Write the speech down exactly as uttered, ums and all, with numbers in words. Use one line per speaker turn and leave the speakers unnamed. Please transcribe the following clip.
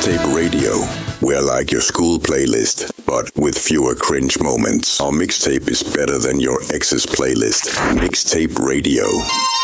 Mixtape Radio. We're like your school playlist, but with fewer cringe moments. Our mixtape is better than your ex's playlist. Mixtape Radio.